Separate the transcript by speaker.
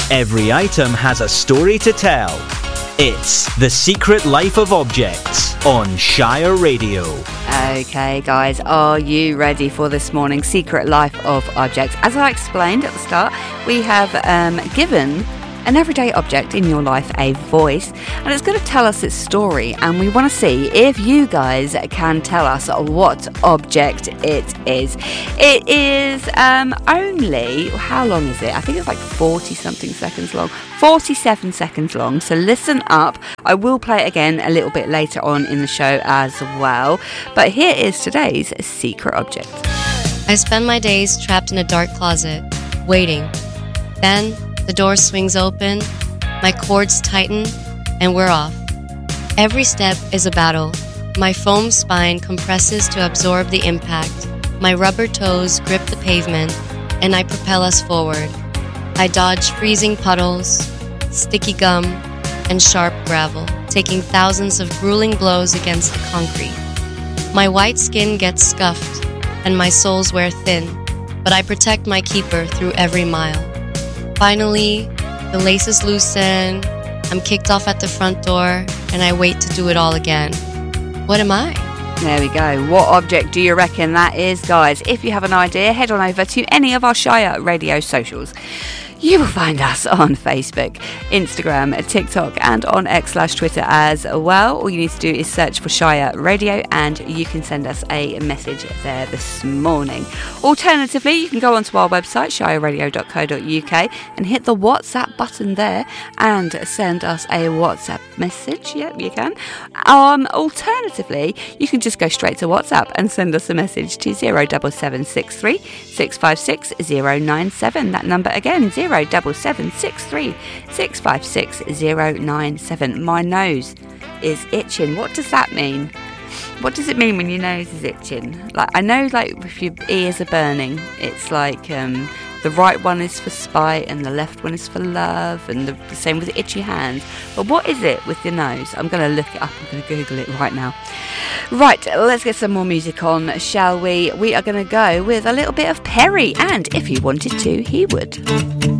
Speaker 1: Every item has a story to tell. It's The Secret Life of Objects on Shire Radio.
Speaker 2: Okay, guys, are you ready for this morning's Secret Life of Objects? As I explained at the start, we have given an everyday object in your life a voice, and it's going to tell us its story, and we want to see if you guys can tell us what object it is. It is only, how long is it? I think it's like 40 something seconds long, 47 seconds long, so listen up. I will play it again a little bit later on in the show as well, but here is today's secret object.
Speaker 3: I spend my days trapped in a dark closet, waiting. Then the door swings open, my cords tighten, and we're off. Every step is a battle. My foam spine compresses to absorb the impact. My rubber toes grip the pavement, and I propel us forward. I dodge freezing puddles, sticky gum, and sharp gravel, taking thousands of grueling blows against the concrete. My white skin gets scuffed, and my soles wear thin, but I protect my keeper through every mile. Finally, the laces loosen, I'm kicked off at the front door, and I wait to do it all again. What am I?
Speaker 2: There we go. What object do you reckon that is, guys? If you have an idea, head on over to any of our Shire Radio socials. You will find us on Facebook, Instagram, TikTok, and on X/Twitter as well. All you need to do is search for Shire Radio, and you can send us a message there this morning. Alternatively, you can go onto our website, shireradio.co.uk, and hit the WhatsApp button there and send us a WhatsApp message. Yep, you can. Alternatively, you can just go straight to WhatsApp and send us a message to 07763 656 097. That number again, 07763 656 097. My nose is itching. What does that mean? What does it mean when your nose is itching? Like, I know, like, if your ears are burning, it's like the right one is for spite and the left one is for love, and the same with the itchy hands. But what is it with your nose? I'm going to look it up. I'm going to Google it right now. Right, let's get some more music on, shall we? We are going to go with a little bit of Perry, and if he wanted to, he would.